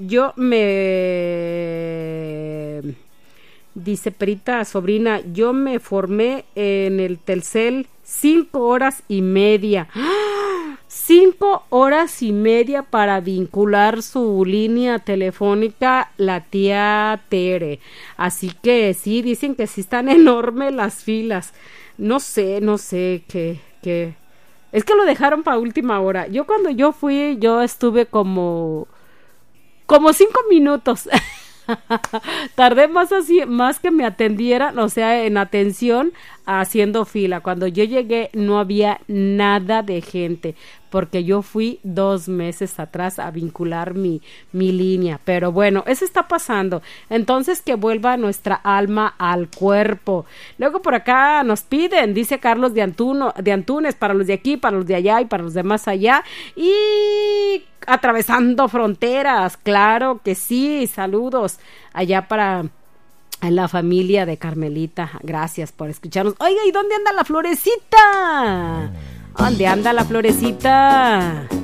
dice Perita, sobrina, yo me formé en el Telcel 5 horas y media. 5 horas y media para vincular su línea telefónica, la tía Tere. Así que sí, dicen que sí están enormes las filas. No sé qué. Es que lo dejaron para última hora. Yo cuando yo fui, yo estuve como 5 minutos. Tardé más que me atendieran, o sea, en atención, haciendo fila. Cuando yo llegué no había nada de gente, porque yo fui 2 meses atrás a vincular mi línea. Pero bueno, eso está pasando. Entonces que vuelva nuestra alma al cuerpo. Luego por acá nos piden, dice Carlos de Antunes, para los de aquí, para los de allá y para los de más allá. Y atravesando fronteras, claro que sí, saludos allá para la familia de Carmelita, gracias por escucharnos. Oiga, ¿y dónde anda la Florecita? ¿Dónde anda la Florecita?